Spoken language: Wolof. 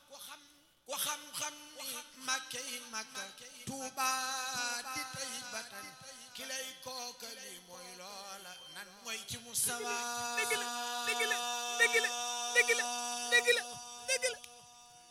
ku xam-xam ni Makka yi Makka Tuuba di tey batan ki lay kookali mooy loola nan mooy ci Mustafa dëgg la